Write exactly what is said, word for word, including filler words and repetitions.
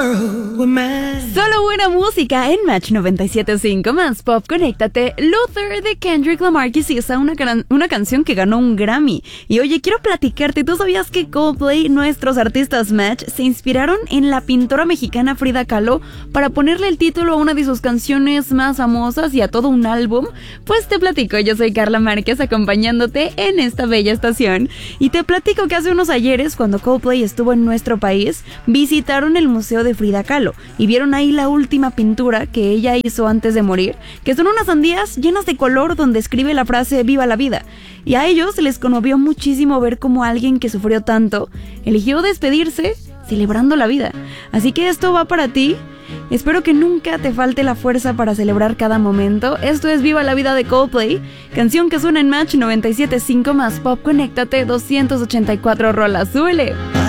Solo buena música en Match noventa y siete punto cinco más Pop. Conéctate. Luther de Kendrick Lamar quizá una, can- una canción que ganó un Grammy. Y oye, quiero platicarte, ¿tú sabías que Coldplay, nuestros artistas Match, se inspiraron en la pintora mexicana Frida Kahlo para ponerle el título a una de sus canciones más famosas y a todo un álbum? Pues te platico, yo soy Carla Márquez acompañándote en esta bella estación. Y te platico que hace unos ayeres, cuando Coldplay estuvo en nuestro país, visitaron el Museo de Frida Kahlo y vieron ahí la última pintura que ella hizo antes de morir, que son unas sandías llenas de color donde escribe la frase "Viva la vida". Y a ellos les conmovió muchísimo ver cómo alguien que sufrió tanto eligió despedirse celebrando la vida. Así que esto va para ti. Espero que nunca te falte la fuerza para celebrar cada momento. Esto es Viva la Vida de Coldplay, canción que suena en Match noventa y siete punto cinco más Pop. Conéctate, doscientas ochenta y cuatro rolas. ¡Súbele!